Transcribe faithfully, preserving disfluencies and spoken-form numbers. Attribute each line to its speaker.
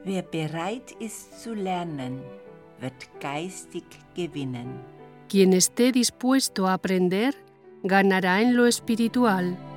Speaker 1: Wer bereit ist zu lernen, wird geistig gewinnen.
Speaker 2: Quien esté dispuesto a aprender, ganará en lo espiritual.